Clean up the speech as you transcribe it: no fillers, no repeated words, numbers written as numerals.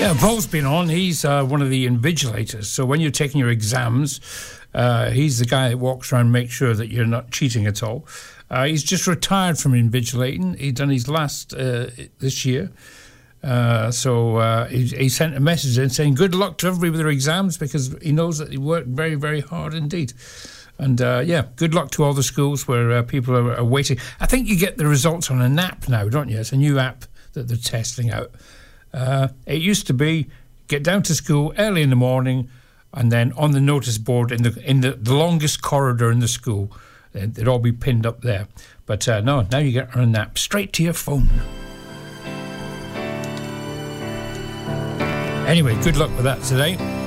Yeah, Paul's been on. He's one of the invigilators. So when you're taking your exams, he's the guy that walks around and makes sure that you're not cheating at all. He's just retired from invigilating. He'd done his last this year. So he sent a message in saying good luck to everybody with their exams, because he knows that he worked very, very hard indeed. And, good luck to all the schools where people are waiting. I think you get the results on an app now, don't you? It's a new app that they're testing out. It used to be get down to school early in the morning, and then on the notice board in the longest corridor in the school, they'd all be pinned up there. But no, now you get on an app straight to your phone. Anyway, good luck with that today.